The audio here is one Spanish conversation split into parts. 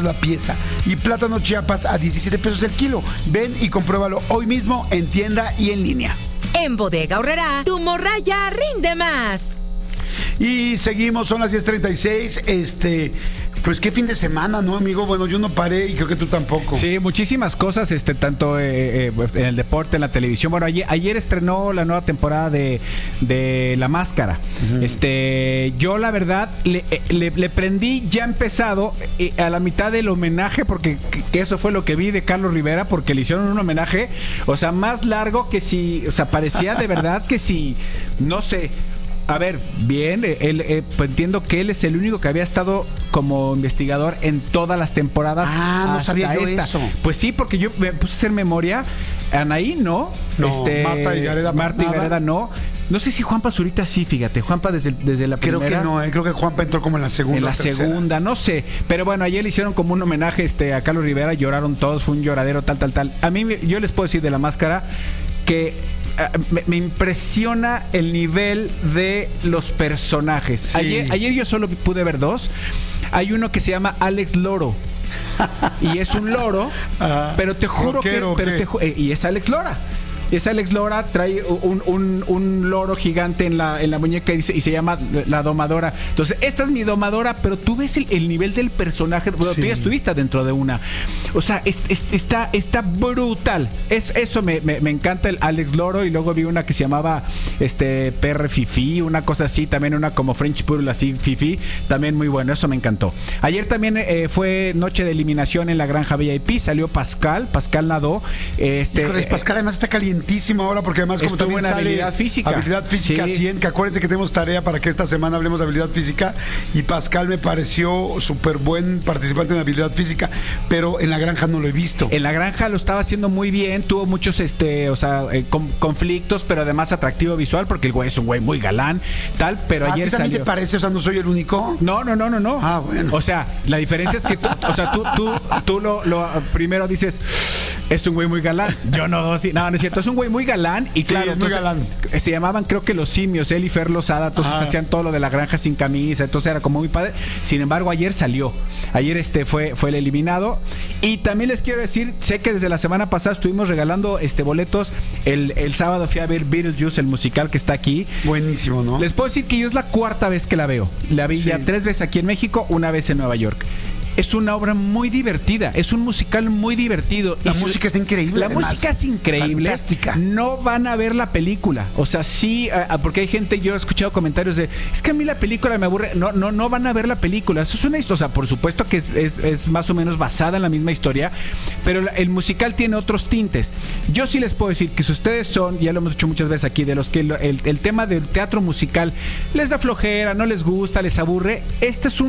la pieza. Y plátano Chiapas a 17 pesos el kilo. Ven y compruébalo hoy mismo en tienda y en línea. En Bodega Aurrerá, tu morralla rinde más. Y seguimos, son las 10:36. Pues qué fin de semana, ¿no, amigo? Bueno, yo no paré y creo que tú tampoco. Sí, muchísimas cosas, tanto en el deporte, en la televisión. Bueno, ayer estrenó la nueva temporada de La Máscara. Uh-huh. Yo la verdad le prendí ya empezado a la mitad del homenaje, porque que eso fue lo que vi de Carlos Rivera, porque le hicieron un homenaje, o sea, más largo que si, o sea, parecía de verdad que si, no sé. A ver, bien, pues entiendo que él es el único que había estado como investigador en todas las temporadas. No sabía yo eso. Pues sí, porque yo me puse a hacer memoria. Anaí no. Marta Higareda no. No sé si Juanpa Zurita sí, fíjate. Juanpa desde la primera. Creo que no, creo que Juanpa entró como en la segunda. En la segunda, no sé. Pero bueno, ayer le hicieron como un homenaje a Carlos Rivera, lloraron todos, fue un lloradero, tal. A mí, yo les puedo decir de La Máscara que me impresiona el nivel de los personajes. Sí. Ayer yo solo pude ver dos. Hay uno que se llama Alex Loro. Y es un loro, pero te juro y es Alex Lora. Es Alex Lora, trae un loro gigante en la muñeca y se llama la domadora. Entonces, esta es mi domadora, pero tú ves el nivel del personaje. Bueno, sí. Tú ya estuviste dentro de una. O sea, está brutal. Eso me encanta el Alex Loro. Y luego vi una que se llamaba PR Fifi, una cosa así, también una como French Poodle así, Fifi, también muy bueno, eso me encantó. Ayer también fue noche de eliminación en la granja VIP, salió Pascal nadó. Híjoles, Pascal además está calientísimo ahora, porque además como también en sale habilidad física sí. 100, que acuérdense que tenemos tarea para que esta semana hablemos de habilidad física, y Pascal me pareció súper buen participante en habilidad física, pero en la granja no lo he visto. En la granja lo estaba haciendo muy bien, tuvo muchos conflictos, pero además atractivo visual, porque el güey es un güey muy galán, tal, pero ayer salió. ¿A ti también te parece? O sea, ¿no soy el único? No. Bueno. O sea, la diferencia es que tú lo primero dices, es un güey muy galán. Yo no es cierto, es un güey muy galán, y claro, sí, muy galán. Se llamaban, creo que Los Simios, él y Fer Lozada, entonces hacían todo lo de la granja sin camisa, entonces era como muy padre. Sin embargo, ayer salió. Ayer fue el eliminado. Y también les quiero decir, sé que desde la semana pasada estuvimos regalando boletos. El sábado fui a ver Beetlejuice, el musical que está aquí. Buenísimo, ¿no? Les puedo decir que yo es la cuarta vez que la veo. La vi ya 3 veces aquí en México, una vez en Nueva York. Es una obra muy divertida, es un musical muy divertido. La música está increíble. La música es increíble. Fantástica. No van a ver la película. O sea, sí, porque hay gente, yo he escuchado comentarios de, es que a mí la película me aburre. No van a ver la película. Eso es una historia, o sea, por supuesto que es más o menos basada en la misma historia, pero el musical tiene otros tintes. Yo sí les puedo decir que si ustedes son, ya lo hemos dicho muchas veces aquí, de los que el tema del teatro musical les da flojera, no les gusta, les aburre, este es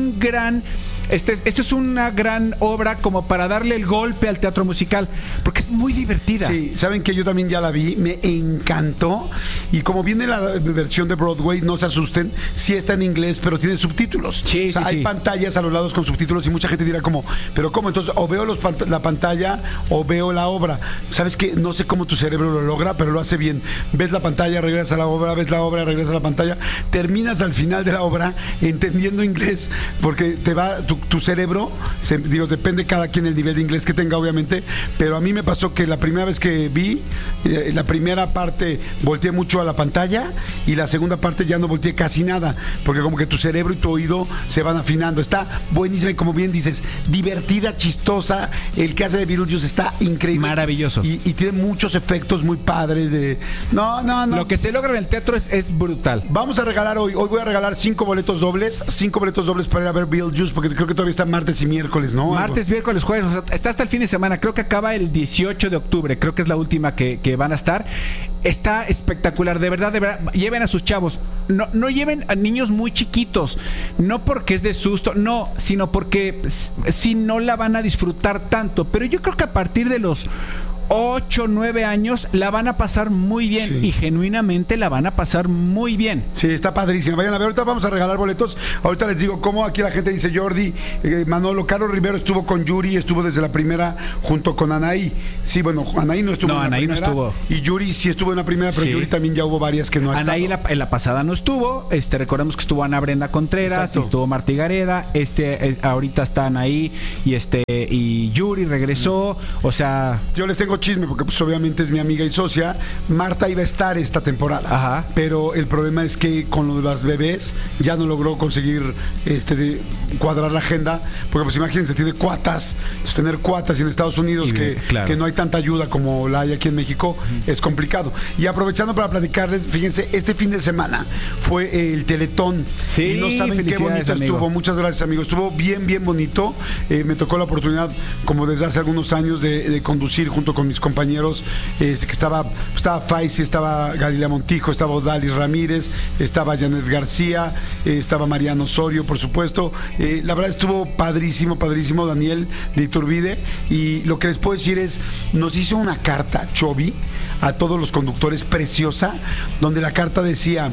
una gran obra como para darle el golpe al teatro musical, porque es muy divertida. Sí, saben que yo también ya la vi, me encantó, y como viene la versión de Broadway, no se asusten, sí está en inglés, pero tiene subtítulos. Sí, hay pantallas a los lados con subtítulos, y mucha gente dirá como, pero ¿cómo? Entonces, o veo la pantalla o veo la obra. ¿Sabes qué? No sé cómo tu cerebro lo logra, pero lo hace bien. Ves la pantalla, regresas a la obra, ves la obra, regresas a la pantalla, terminas al final de la obra entendiendo inglés, porque te va tu cerebro, depende cada quien el nivel de inglés que tenga, obviamente, pero a mí me pasó que la primera vez que vi, la primera parte volteé mucho a la pantalla, y la segunda parte ya no volteé casi nada, porque como que tu cerebro y tu oído se van afinando. Está buenísima, y como bien dices, divertida, chistosa. El que hace de Beetlejuice está increíble, maravilloso, y tiene muchos efectos muy padres de... No. Lo que se logra en el teatro es brutal. Vamos a regalar hoy voy a regalar 5 boletos dobles para ir a ver Beetlejuice, porque creo que todavía está martes y miércoles, ¿no? Martes, miércoles, jueves, o sea, está hasta el fin de semana. Creo que acaba el 18 de octubre, creo que es la última que van a estar. Está espectacular, de verdad, lleven a sus chavos. No lleven a niños muy chiquitos, no porque es de susto, no, sino porque si no la van a disfrutar tanto. Pero yo creo que a partir de los 8, 9 años, la van a pasar muy bien. Sí. Y genuinamente la van a pasar muy bien. Sí, está padrísimo. Vayan a ver, ahorita vamos a regalar boletos. Ahorita les digo cómo aquí la gente dice Jordi, Manolo, Carlos Rivero estuvo con Yuri, estuvo desde la primera junto con Anaí. Sí, bueno, Anaí no estuvo No, en la Anaí no primera. estuvo. Y Yuri sí estuvo en la primera, pero Sí. Yuri también ya hubo varias que no ha Anaí estado. en la pasada no estuvo, recordemos que estuvo Ana Brenda Contreras, Exacto. y estuvo Martí Gareda, ahorita está Anaí y Yuri regresó, o sea, Yo les tengo chisme porque pues obviamente es mi amiga y socia. Marta iba a estar esta temporada. Ajá. Pero el problema es que con lo de las bebés ya no logró conseguir de cuadrar la agenda, porque pues imagínense, tiene cuatas, entonces tener cuatas en Estados Unidos claro. que no hay tanta ayuda como la hay aquí en México, es complicado. Y aprovechando para platicarles, fíjense, este fin de semana fue el Teletón. Sí, y no saben qué felicidades, bonito amigo. estuvo. Muchas gracias, amigo. Estuvo bien bonito. Me tocó la oportunidad, como desde hace algunos años, de conducir junto con mis compañeros, que estaba Faisy, estaba Galilea Montijo, estaba Odalis Ramírez, estaba Janet García, estaba Mariano Osorio, por supuesto. La verdad estuvo padrísimo, Daniel de Iturbide. Y lo que les puedo decir es, nos hizo una carta, Chovy, a todos los conductores, preciosa, donde la carta decía: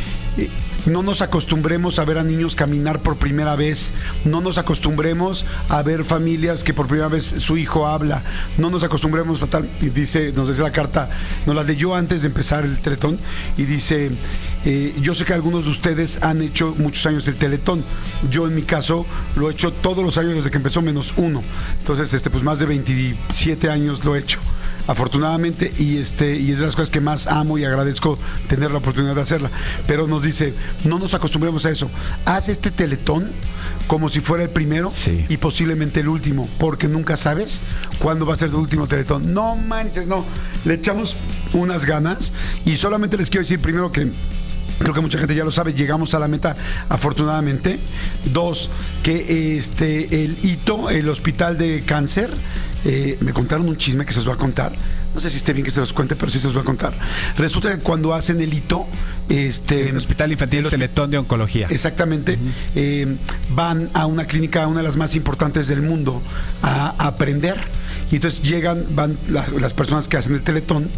no nos acostumbremos a ver a niños caminar por primera vez, no nos acostumbremos a ver familias que por primera vez su hijo habla, no nos acostumbremos a tal. Y nos dice la carta, nos la leyó antes de empezar el Teletón, y dice: yo sé que algunos de ustedes han hecho muchos años el Teletón, yo en mi caso lo he hecho todos los años desde que empezó, menos uno, entonces pues más de 27 años lo he hecho, afortunadamente, y es de las cosas que más amo y agradezco tener la oportunidad de hacerla. Pero nos dice: no nos acostumbremos a eso, haz este Teletón como si fuera el primero, sí, y posiblemente el último, porque nunca sabes cuándo va a ser tu último Teletón. No manches, no, le echamos unas ganas. Y solamente les quiero decir primero que creo que mucha gente ya lo sabe, llegamos a la meta afortunadamente. 2, que el hito, el hospital de cáncer, me contaron un chisme que se los voy a contar. No sé si esté bien que se los cuente, pero sí se los voy a contar. Resulta que cuando hacen el hito, el Hospital Infantil Teletón de Oncología. Exactamente. Van a una clínica, una de las más importantes del mundo, a aprender. Y entonces van las personas que hacen el Teletón,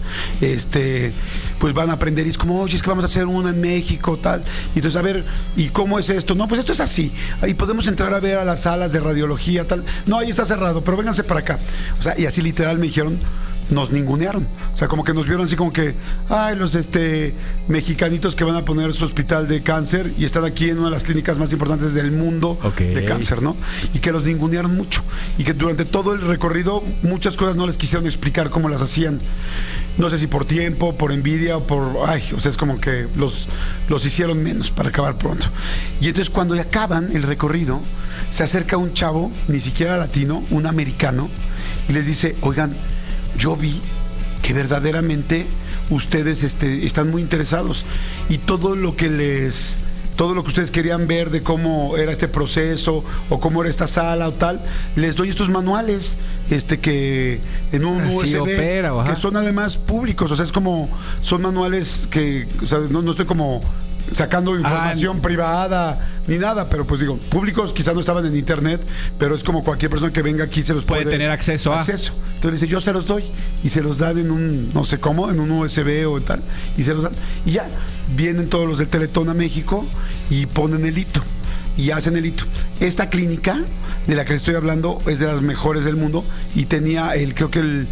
pues van a aprender, y es como: oye, es que vamos a hacer una en México, tal. Y entonces, a ver, ¿y cómo es esto? No, pues esto es así. Y podemos entrar a ver a las salas de radiología, tal. No, ahí está cerrado, pero vénganse para acá. O sea, y así literal me dijeron, nos ningunearon. O sea, como que nos vieron así como que: ay, los mexicanitos que van a poner su hospital de cáncer y están aquí en una de las clínicas más importantes del mundo, okay, de cáncer, ¿no? Y que los ningunearon mucho. Y que durante todo el recorrido muchas cosas no les quisieron explicar cómo las hacían. No sé si por tiempo, por envidia o por... Ay, o sea, es como que los hicieron menos para acabar pronto. Y entonces cuando acaban el recorrido, se acerca un chavo, ni siquiera latino, un americano, y les dice: oigan, yo vi que verdaderamente ustedes están muy interesados, y todo lo que ustedes querían ver de cómo era este proceso o cómo era esta sala o tal, les doy estos manuales que en un USB opera, que son además públicos. O sea, es como, son manuales que, o sea, no estoy como sacando información privada ni nada, pero pues digo, públicos quizás no estaban en internet, pero es como cualquier persona que venga aquí se los puede tener acceso a. Entonces dice: yo se los doy, y se los dan en un, no sé cómo, en un USB o tal, y se los dan, y ya vienen todos los del Teletón a México y ponen el hito y hacen el hito. Esta clínica de la que les estoy hablando es de las mejores del mundo, y tenía creo que el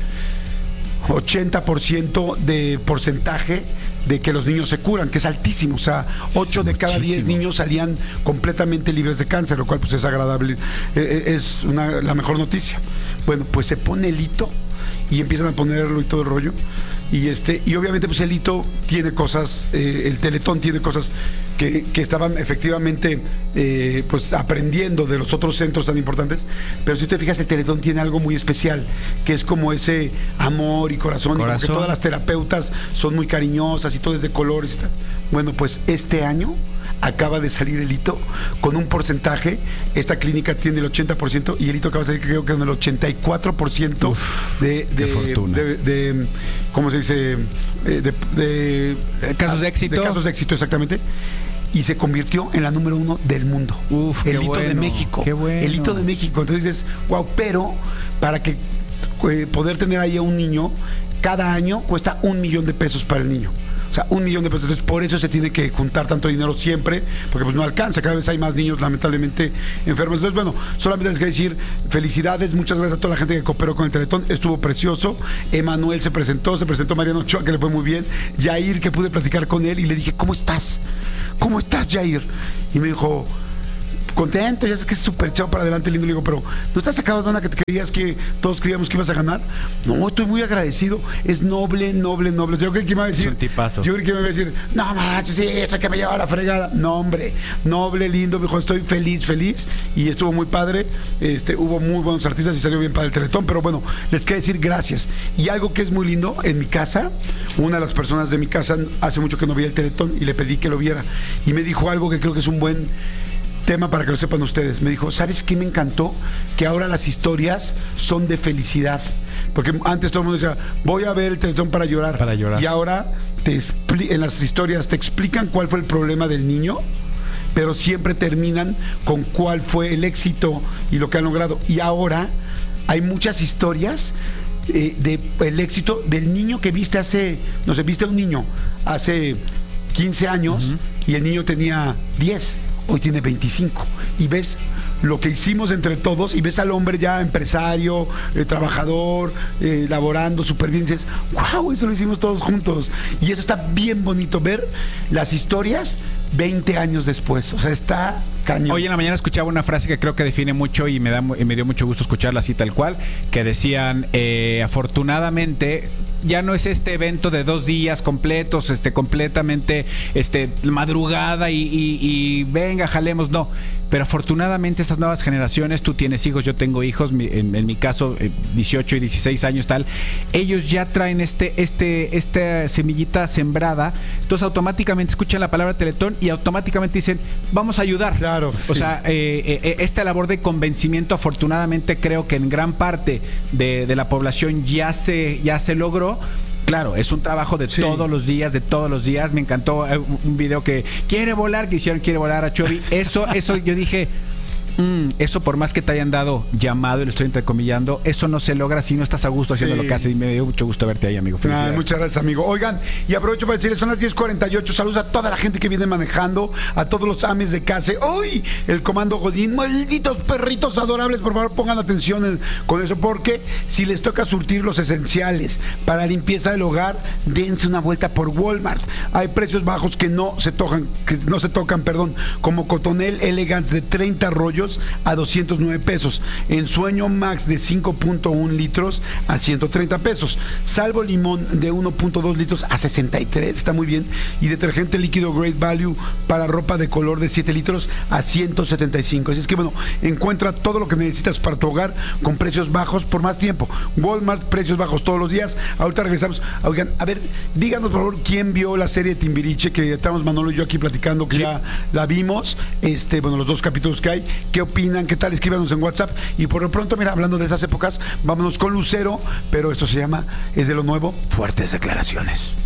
80% de porcentaje de que los niños se curan, que es altísimo. O sea, 8 de cada 10 niños salían completamente libres de cáncer, lo cual pues es agradable, es la mejor noticia. Bueno, pues se pone el hito y empiezan a ponerlo y todo el rollo, y obviamente pues el hito tiene cosas, el Teletón tiene cosas que estaban efectivamente pues aprendiendo de los otros centros tan importantes, pero si te fijas, el Teletón tiene algo muy especial, que es como ese amor y corazón. Y como que todas las terapeutas son muy cariñosas y todo es de colores y tal. Bueno, pues este año acaba de salir el hito con un porcentaje. Esta clínica tiene el 80% y el hito acaba de salir, creo que con el 84% de ¿cómo se dice? De casos de éxito. De casos de éxito, exactamente. Y se convirtió en la número 1 del mundo. El hito de México. Qué bueno. El hito de México. Entonces dices: wow, pero para que poder tener ahí a un niño, cada año cuesta $1,000,000 para el niño. O sea, $1,000,000. Entonces, por eso se tiene que juntar tanto dinero siempre, porque pues no alcanza. Cada vez hay más niños, lamentablemente, enfermos. Entonces, bueno, solamente les quiero decir felicidades. Muchas gracias a toda la gente que cooperó con el Teletón. Estuvo precioso. Emanuel se presentó Mariano Ochoa, que le fue muy bien. Yair, que pude platicar con él y le dije, ¿cómo estás? ¿Cómo estás, Yair? Y me dijo, contento, ya sé que es súper chavo para adelante, lindo. Le digo, pero ¿no estás sacado de una que te creías que todos creíamos que ibas a ganar? No, estoy muy agradecido. Es noble. Yo creí que me iba a decir, es un tipazo. Yo creí que me iba a decir, no manches, sí, esto que me lleva a la fregada. No, hombre, noble, lindo, me dijo, estoy feliz. Y estuvo muy padre. Hubo muy buenos artistas y salió bien para el Teletón. Pero bueno, les quiero decir gracias. Y algo que es muy lindo, en mi casa, una de las personas de mi casa hace mucho que no veía el Teletón y le pedí que lo viera. Y me dijo algo que creo que es un buen tema para que lo sepan ustedes. Me dijo, ¿sabes qué me encantó? Que ahora las historias son de felicidad. Porque antes todo el mundo decía, voy a ver el Teletón para llorar. Y ahora en las historias te explican cuál fue el problema del niño, pero siempre terminan con cuál fue el éxito y lo que han logrado. Y ahora hay muchas historias del éxito del niño que viste viste a un niño hace 15 años y el niño tenía 10. Hoy tiene 25 y ves lo que hicimos entre todos y ves al hombre ya empresario, trabajador, laborando súper bien, y dices, wow, eso lo hicimos todos juntos. Y eso está bien bonito, ver las historias 20 años después. O sea, está cañón. Hoy en la mañana escuchaba una frase que creo que define mucho y me dio mucho gusto escucharla así tal cual, que decían, afortunadamente ya no es este evento de 2 días completos, completamente madrugada y venga, jalemos, no. Pero afortunadamente estas nuevas generaciones, tú tienes hijos, yo tengo hijos, en mi caso 18 y 16 años tal, ellos ya traen esta semillita sembrada, entonces automáticamente escuchan la palabra Teletón y automáticamente dicen, vamos a ayudar. Claro, sí. O sea, esta labor de convencimiento, afortunadamente creo que en gran parte de la población ya se logró. Claro, es un trabajo de todos los días. Me encantó un video que quiere volar a Chovy. Eso yo dije, eso por más que te hayan dado llamado, y lo estoy entrecomillando, eso no se logra si no estás a gusto haciendo lo que haces. Y me dio mucho gusto verte ahí, amigo. Felicidades. Muchas gracias, amigo. Oigan, y aprovecho para decirles, son las 10:48. Saludos a toda la gente que viene manejando, a todos los ames de casa. ¡Uy! El comando Godín, malditos perritos adorables, por favor pongan atención con eso, porque si les toca surtir los esenciales para limpieza del hogar, dense una vuelta por Walmart. Hay precios bajos que no se tocan, como Cotonel Elegance de 30 rollos a $209, Ensueño Max de 5.1 litros a $130, Salvo Limón de 1.2 litros a $63, está muy bien, y detergente líquido Great Value para ropa de color de 7 litros a $175. Así es que bueno, encuentra todo lo que necesitas para tu hogar con precios bajos por más tiempo. Walmart, precios bajos todos los días. Ahorita regresamos. Oigan, a ver, díganos por favor quién vio la serie de Timbiriche, que estamos Manolo y yo aquí platicando, que ya la vimos, los 2 capítulos que hay. ¿Qué opinan? ¿Qué tal? Escríbanos en WhatsApp. Y por lo pronto, mira, hablando de esas épocas, vámonos con Lucero, pero esto es de lo nuevo, Fuertes Declaraciones.